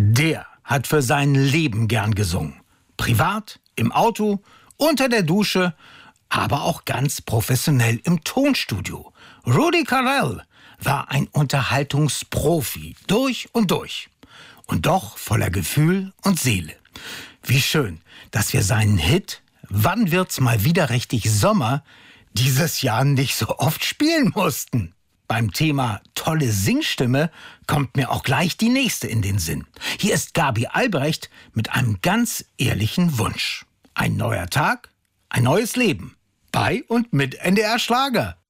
Der hat für sein Leben gern gesungen. Privat, im Auto, unter der Dusche, aber auch ganz professionell im Tonstudio. Rudi Carrell war ein Unterhaltungsprofi durch und durch. Und doch voller Gefühl und Seele. Wie schön, dass wir seinen Hit "Wann wird's mal wieder richtig Sommer" dieses Jahr nicht so oft spielen mussten. Beim Thema tolle Singstimme kommt mir auch gleich die nächste in den Sinn. Hier ist Gabi Albrecht mit einem ganz ehrlichen Wunsch. Ein neuer Tag, ein neues Leben. Bei und mit NDR Schlager.